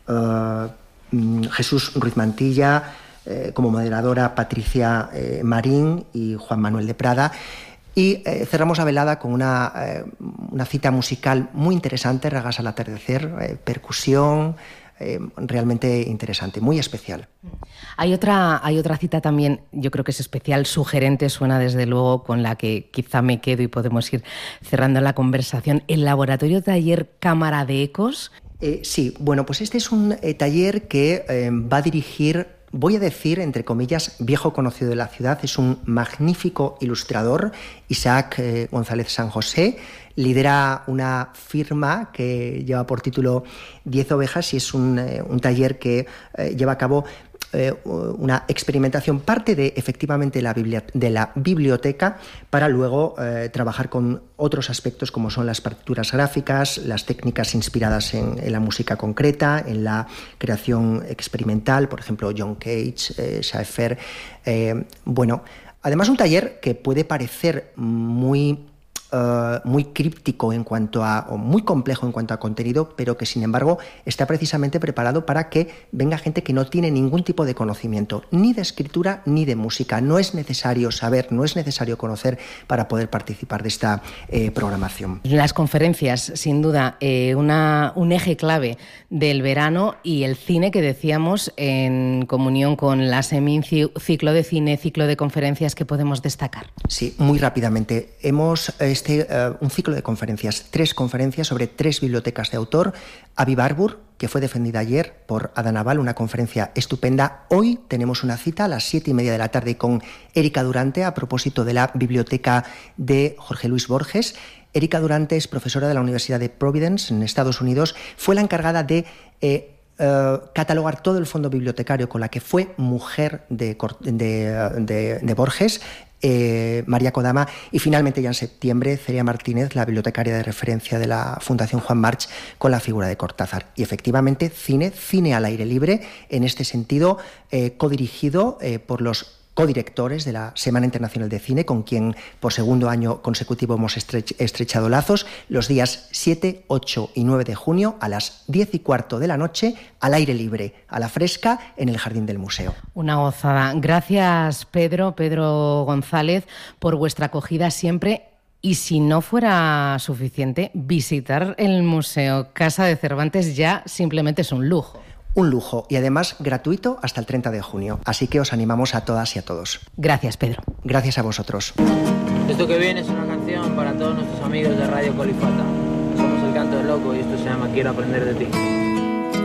Jesús Ruiz Mantilla, como moderadora Patricia Marín y Juan Manuel de Prada. Y cerramos la velada con una cita musical muy interesante, Ragas al atardecer, percusión, realmente interesante, muy especial. Hay otra cita también, yo creo que es especial, sugerente, suena desde luego, con la que quizá me quedo y podemos ir cerrando la conversación. El Laboratorio Taller Cámara de Ecos. Sí, bueno, pues este es un taller que va a dirigir, voy a decir, entre comillas, viejo conocido de la ciudad. Es un magnífico ilustrador, Isaac González San José. Lidera una firma que lleva por título 10 ovejas y es un taller que lleva a cabo una experimentación, parte de efectivamente de la biblioteca, para luego trabajar con otros aspectos como son las partituras gráficas, las técnicas inspiradas en la música concreta, en la creación experimental, por ejemplo John Cage, Schaeffer. Bueno, además un taller que puede parecer muy críptico o muy complejo en cuanto a contenido, pero que sin embargo está precisamente preparado para que venga gente que no tiene ningún tipo de conocimiento, ni de escritura ni de música. No es necesario saber, no es necesario conocer para poder participar de esta programación. Las conferencias, sin duda, un eje clave del verano, y el cine, que decíamos, en comunión con la SEMIN, ciclo de cine, ciclo de conferencias que podemos destacar. Sí, muy rápidamente. Hemos un ciclo de conferencias, 3 conferencias sobre 3 bibliotecas de autor. Aviv Arbur, que fue defendida ayer por Ada Naval, una conferencia estupenda. Hoy tenemos una cita a las 7:30 de la tarde con Erika Durante a propósito de la biblioteca de Jorge Luis Borges. Erika Durante es profesora de la Universidad de Providence en Estados Unidos. Fue la encargada de catalogar todo el fondo bibliotecario con la que fue mujer de Borges, María Kodama, y finalmente ya en septiembre Celia Martínez, la bibliotecaria de referencia de la Fundación Juan March, con la figura de Cortázar. Y efectivamente cine al aire libre, en este sentido codirigido por los codirectores de la Semana Internacional de Cine, con quien por segundo año consecutivo hemos estrechado lazos, los días 7, 8 y 9 de junio a las 10:15 de la noche, al aire libre, a la fresca, en el jardín del museo. Una gozada. Gracias, Pedro González, por vuestra acogida siempre. Y si no fuera suficiente, visitar el Museo Casa de Cervantes ya simplemente es un lujo. Un lujo, y además gratuito hasta el 30 de junio. Así que os animamos a todas y a todos. Gracias, Pedro. Gracias a vosotros. Esto que viene es una canción para todos nuestros amigos de Radio Colifata. Somos El Canto del Loco y esto se llama Quiero aprender de ti.